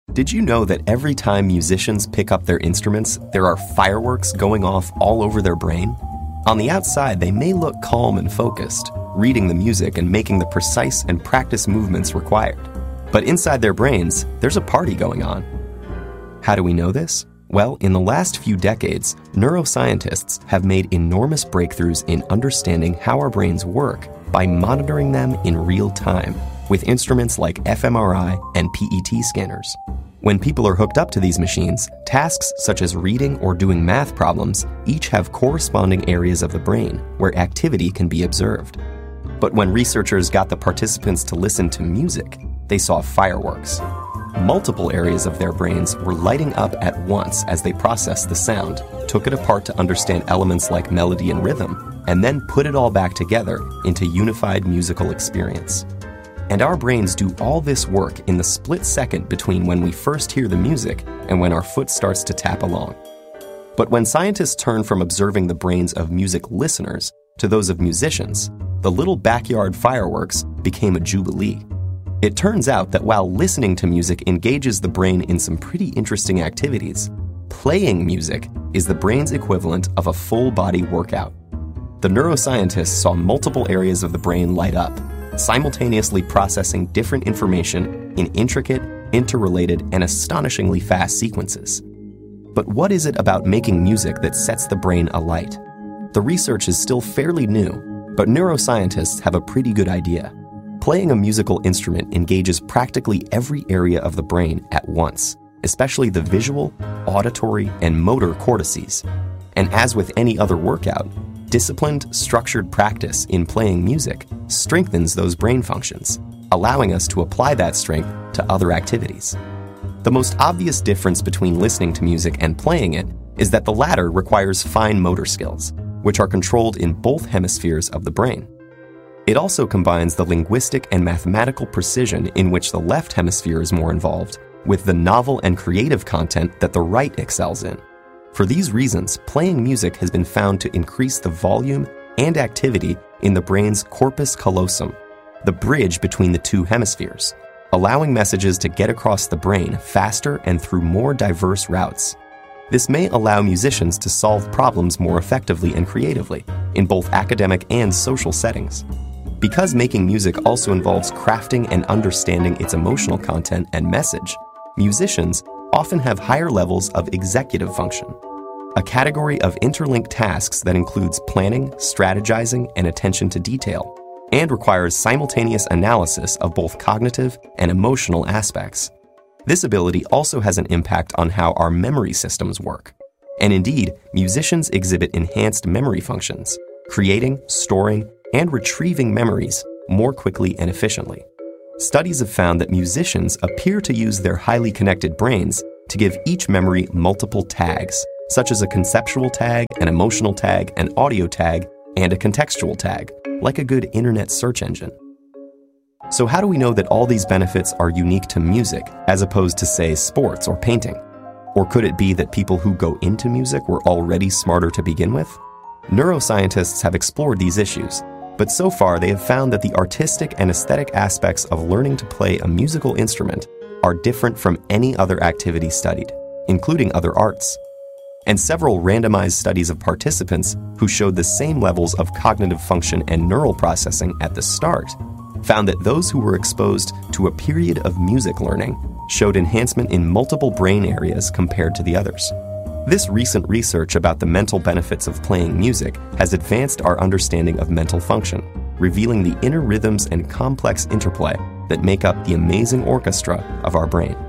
Did you know that every time musicians pick up their instruments, there are fireworks going off all over their brain? On the outside, they may look calm and focused, reading the music and making the precise and practiced movements required. But inside their brains, there's a party going on. How do we know this? Well, in the last few decades, neuroscientists have made enormous breakthroughs in understanding how our brains work by monitoring them in real time with instruments like fMRI and PET scanners. When people are hooked up to these machines, tasks such as reading or doing math problems each have corresponding areas of the brain where activity can be observed. But when researchers got the participants to listen to music, they saw fireworks. Multiple areas of their brains were lighting up at once as they processed the sound, took it apart to understand elements like melody and rhythm, and then put it all back together into unified musical experience. And our brains do all this work in the split second between when we first hear the music and when our foot starts to tap along. But when scientists turn from observing the brains of music listeners to those of musicians, the little backyard fireworks became a jubilee. It turns out that while listening to music engages the brain in some pretty interesting activities, playing music is the brain's equivalent of a full-body workout. The neuroscientists saw multiple areas of the brain light up, simultaneously processing different information in intricate, interrelated, and astonishingly fast sequences. But what is it about making music that sets the brain alight? The research is still fairly new, but neuroscientists have a pretty good idea. Playing a musical instrument engages practically every area of the brain at once, especially the visual, auditory, and motor cortices. And as with any other workout, disciplined, structured practice in playing music strengthens those brain functions, allowing us to apply that strength to other activities. The most obvious difference between listening to music and playing it is that the latter requires fine motor skills, which are controlled in both hemispheres of the brain. It also combines the linguistic and mathematical precision in which the left hemisphere is more involved with the novel and creative content that the right excels in. For these reasons, playing music has been found to increase the volume and activity in the brain's corpus callosum, the bridge between the two hemispheres, allowing messages to get across the brain faster and through more diverse routes. This may allow musicians to solve problems more effectively and creatively in both academic and social settings. Because making music also involves crafting and understanding its emotional content and message, musicians often have higher levels of executive function, a category of interlinked tasks that includes planning, strategizing, and attention to detail, and requires simultaneous analysis of both cognitive and emotional aspects. This ability also has an impact on how our memory systems work. And indeed, musicians exhibit enhanced memory functions, creating, storing, and retrieving memories more quickly and efficiently. Studies have found that musicians appear to use their highly connected brains to give each memory multiple tags, such as a conceptual tag, an emotional tag, an audio tag, and a contextual tag, like a good internet search engine. So how do we know that all these benefits are unique to music, as opposed to, say, sports or painting? Or could it be that people who go into music were already smarter to begin with? Neuroscientists have explored these issues, but so far they have found that the artistic and aesthetic aspects of learning to play a musical instrument are different from any other activity studied, including other arts. And several randomized studies of participants who showed the same levels of cognitive function and neural processing at the start found that those who were exposed to a period of music learning showed enhancement in multiple brain areas compared to the others. This recent research about the mental benefits of playing music has advanced our understanding of mental function, revealing the inner rhythms and complex interplay that make up the amazing orchestra of our brain.